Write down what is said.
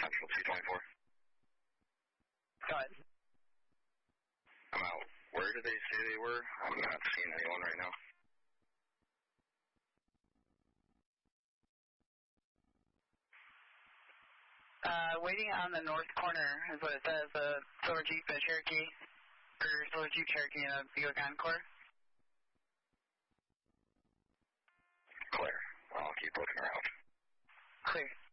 Central 224. Go ahead. I'm out. Where did they say they were? I'm not seeing anyone right now. Waiting on the north corner is what it says. Silver Jeep Cherokee, or Silver Jeep Cherokee in a Buick Encore. Clear. I'll keep looking around. Clear.